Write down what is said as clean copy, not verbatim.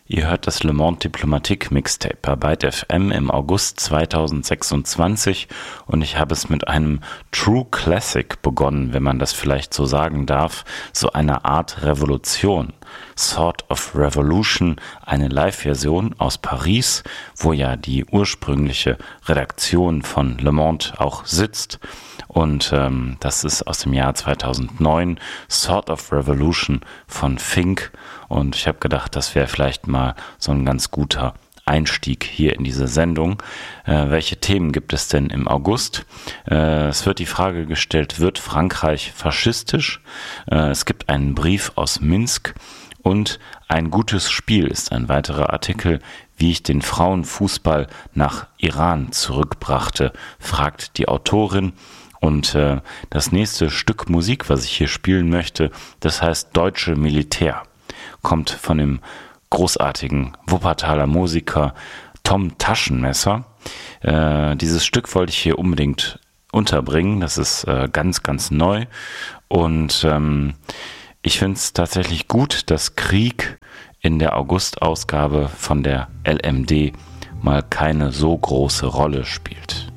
Ihr hört das Le Monde Diplomatique Mixtape bei Byte FM im August 2026 und ich habe es mit einem True Classic begonnen, wenn man das vielleicht so sagen darf, so eine Art Revolution. Sort of Revolution, eine Live-Version aus Paris, wo ja die ursprüngliche Redaktion von Le Monde auch sitzt. Und das ist aus dem Jahr 2009, Sort of Revolution von Fink. Und ich habe gedacht, das wäre vielleicht mal so ein ganz guter Einstieg hier in diese Sendung. Welche Themen gibt es denn im August? Es wird die Frage gestellt, wird Frankreich faschistisch? Es gibt einen Brief aus Minsk und ein gutes Spiel ist ein weiterer Artikel, wie ich den Frauenfußball nach Iran zurückbrachte, fragt die Autorin. Und das nächste Stück Musik, was ich hier spielen möchte, das heißt Deutsche Militär. Kommt von dem großartigen Wuppertaler Musiker Tom Taschenmesser. Dieses Stück wollte ich hier unbedingt unterbringen. Das ist ganz, ganz neu. Und ich finde es tatsächlich gut, dass Krieg in der August-Ausgabe von der LMD mal keine so große Rolle spielt.